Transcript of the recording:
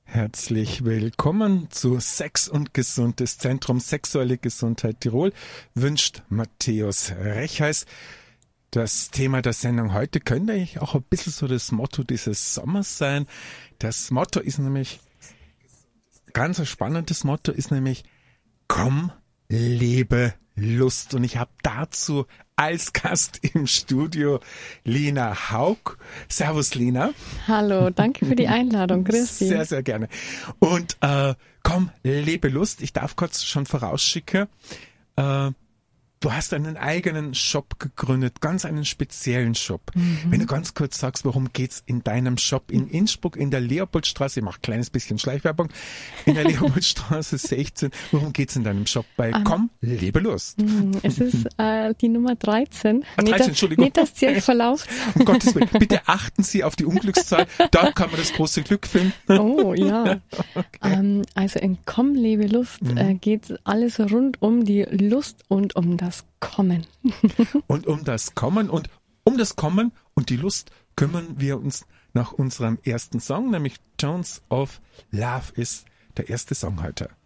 Herzlich willkommen zu Sex und Gesund. Das Zentrum Sexuelle Gesundheit Tirol wünscht Matthäus Rechheis. Das Thema der Sendung heute könnte eigentlich auch ein bisschen so das Motto dieses Sommers sein. Das Motto ist nämlich, ganz ein spannendes Motto ist nämlich, komm, lebe Lust. Und ich habe dazu als Gast im Studio Lina Haug. Servus, Lina. Hallo, danke für die Einladung. Grüß dich. Sehr, sehr gerne. Und komm, lebe Lust. Ich darf kurz schon vorausschicken, du hast einen eigenen Shop gegründet, ganz einen speziellen Shop. Wenn du ganz kurz sagst, worum geht's in deinem Shop in Innsbruck, in der Leopoldstraße, ich mache ein kleines bisschen Schleichwerbung, in der Leopoldstraße 16, worum geht's in deinem Shop bei Komm, lebe Lust? Es ist die Nummer 13. 13, Entschuldigung. Nicht, dass ihr verlauft. Um Gottes Willen, bitte achten Sie auf die Unglückszahl, da kann man das große Glück finden. Oh, ja. Okay. Also in Komm, lebe Lust geht alles rund um die Lust und um das Kommen. Und um das Kommen und die Lust kümmern wir uns nach unserem ersten Song, nämlich Tones of Love ist der erste Song heute.